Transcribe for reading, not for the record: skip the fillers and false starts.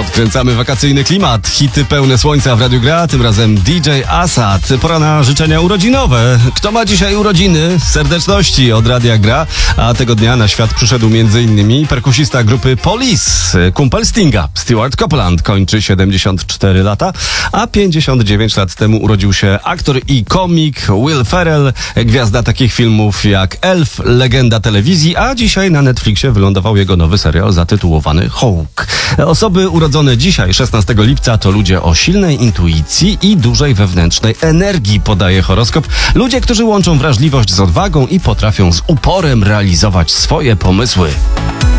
Odkręcamy wakacyjny klimat. Hity pełne słońca w Radiu Gra, tym razem DJ Asad. Pora na życzenia urodzinowe. Kto ma dzisiaj urodziny? Serdeczności od Radia Gra. A tego dnia na świat przyszedł m.in. perkusista grupy Police, kumpel Stinga. Stewart Copeland kończy 74 lata, a 59 lat temu urodził się aktor i komik Will Ferrell, gwiazda takich filmów jak Elf, legenda telewizji, a dzisiaj na Netflixie wylądował jego nowy serial zatytułowany Hawk. Osoby urodzone dzisiaj, 16 lipca, to ludzie o silnej intuicji i dużej wewnętrznej energii, podaje horoskop. Ludzie, którzy łączą wrażliwość z odwagą i potrafią z uporem realizować swoje pomysły.